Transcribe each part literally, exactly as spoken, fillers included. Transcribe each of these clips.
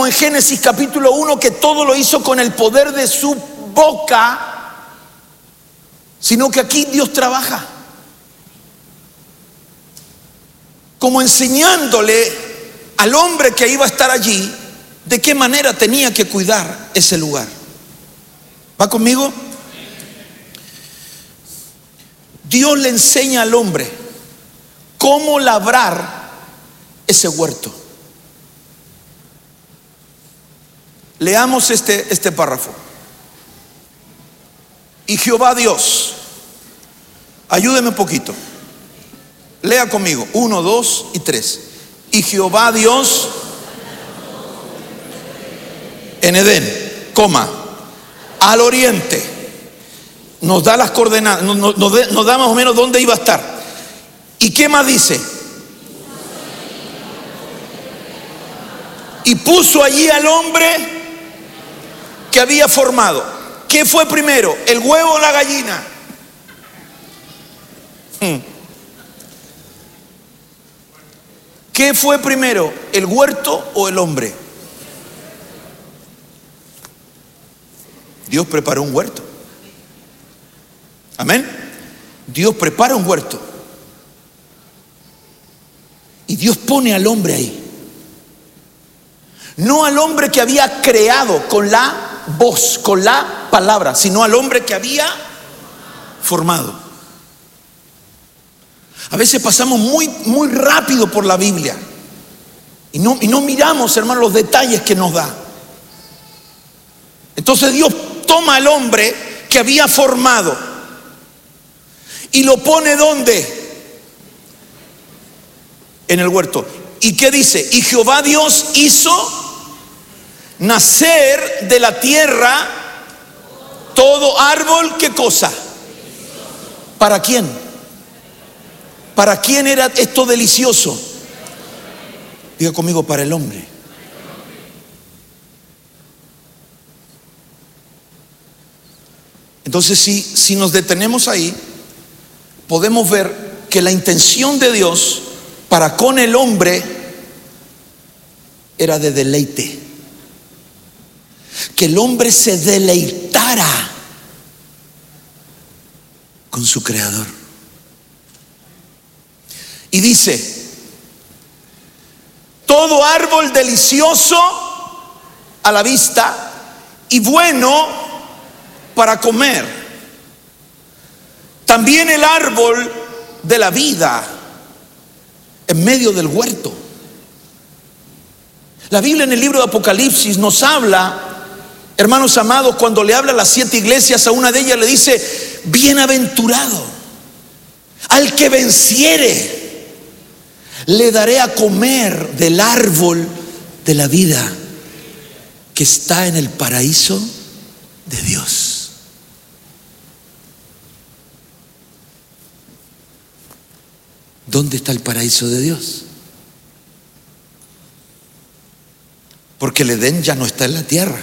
en Génesis capítulo uno que todo lo hizo con el poder de su boca, sino que aquí Dios trabaja como enseñándole al hombre que iba a estar allí de qué manera tenía que cuidar ese lugar. ¿Va conmigo? Dios le enseña al hombre cómo labrar ese huerto. Leamos este, este párrafo. Y Jehová Dios, ayúdeme un poquito. Lea conmigo, uno, dos y tres. Y Jehová Dios en Edén, coma, al oriente, nos da las coordenadas, nos, nos, nos da más o menos dónde iba a estar. ¿Y qué más dice? Y puso allí al hombre que había formado. ¿Qué fue primero? ¿El huevo o la gallina? Hmm. ¿Qué fue primero? ¿El huerto o el hombre? Dios preparó un huerto. Amén. Dios prepara un huerto. Y Dios pone al hombre ahí. No al hombre que había creado con la voz, con la palabra, sino al hombre que había formado. A veces pasamos muy, muy rápido por la Biblia y no, y no miramos, hermanos, los detalles que nos da. Entonces Dios toma al hombre que había formado y lo pone ¿dónde? En el huerto. ¿Y qué dice? Y Jehová Dios hizo nacer de la tierra todo árbol, ¿qué cosa? ¿Para quién? ¿Para quién era esto delicioso? Diga conmigo, para el hombre. Entonces, si, si nos detenemos ahí, podemos ver que la intención de Dios para con el hombre era de deleite. Que el hombre se deleitara con su creador. Y dice, todo árbol delicioso a la vista y bueno para comer. También el árbol de la vida en medio del huerto. La Biblia en el libro de Apocalipsis nos habla, hermanos amados, cuando le habla a las siete iglesias, a una de ellas le dice, bienaventurado al que venciere, le daré a comer del árbol de la vida que está en el paraíso de Dios. ¿Dónde está el paraíso de Dios? Porque el Edén ya no está en la tierra.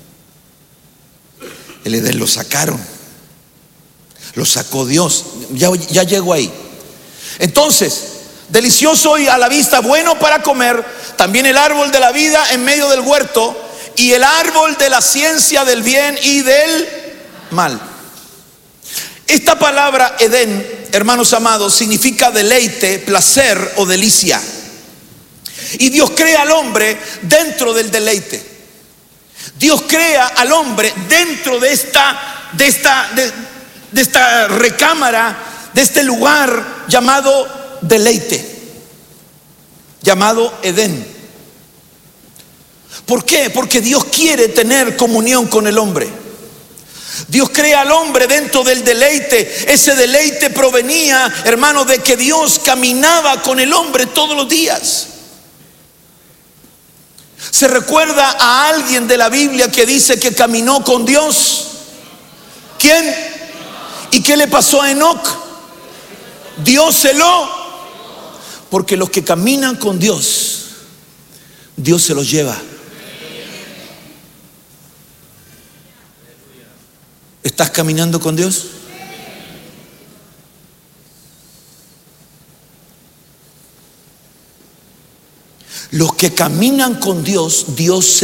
El Edén lo sacaron. Lo sacó Dios. Ya, ya llegó ahí. Entonces, delicioso y a la vista, bueno para comer, también el árbol de la vida en medio del huerto y el árbol de la ciencia del bien y del mal. Esta palabra Edén, hermanos amados, significa deleite, placer o delicia. Y Dios crea al hombre dentro del deleite. Dios crea al hombre dentro de esta, de esta, de, de esta recámara, de este lugar llamado deleite, llamado Edén. ¿Por qué? Porque Dios quiere tener comunión con el hombre. Dios crea al hombre dentro del deleite. Ese deleite provenía, hermano, de que Dios caminaba con el hombre todos los días. ¿Se recuerda a alguien de la Biblia que dice que caminó con Dios? ¿Quién? ¿Y qué le pasó a Enoc? Dios se lo... Porque los que caminan con Dios, Dios se los lleva. ¿Estás caminando con Dios? Los que caminan con Dios, Dios se